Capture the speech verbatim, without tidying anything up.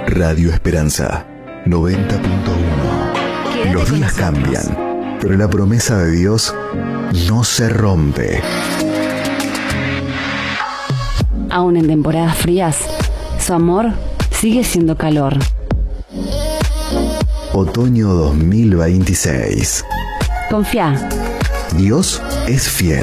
Radio Esperanza noventa punto uno. Los días cambian, pero la promesa de Dios no se rompe. Aún en temporadas frías, su amor sigue siendo calor. Otoño dos mil veintiséis. Confía. Dios es fiel.